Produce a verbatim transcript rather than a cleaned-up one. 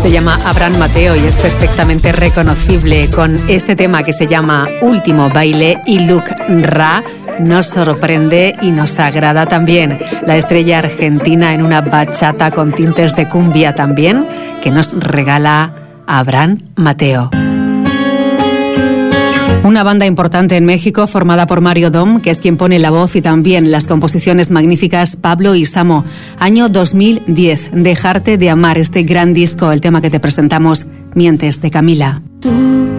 Se llama Abraham Mateo y es perfectamente reconocible con este tema que se llama Último Baile, y Luc Ra nos sorprende y nos agrada también. La estrella argentina en una bachata con tintes de cumbia también, que nos regala Abraham Mateo. Una banda importante en México formada por Mario Dom, que es quien pone la voz y también las composiciones magníficas, Pablo y Samo. Año dos mil diez, Dejarte de amar, este gran disco, el tema que te presentamos, Mientes, de Camila. Tú